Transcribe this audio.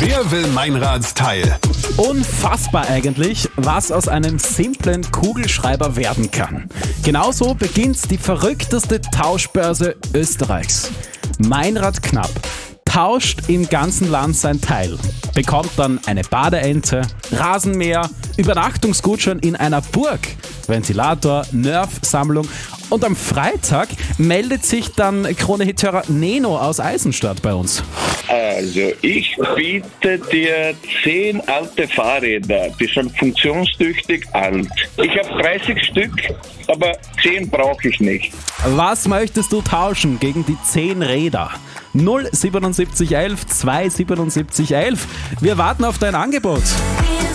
Wer will Meinrads Teil? Unfassbar eigentlich, was aus einem simplen Kugelschreiber werden kann. Genauso beginnt die verrückteste Tauschbörse Österreichs. Meinrad Knapp tauscht im ganzen Land sein Teil, bekommt dann eine Badeente, Rasenmäher, Übernachtungsgutschein in einer Burg, Ventilator, Nerf-Sammlung und am Freitag meldet sich dann Krone-Hit-Hörer Neno aus Eisenstadt bei uns. Also, ich biete dir 10 alte Fahrräder, die sind funktionstüchtig alt. Ich habe 30 Stück, aber 10 brauche ich nicht. Was möchtest du tauschen gegen die 10 Räder? 07711 27711. Wir warten auf dein Angebot.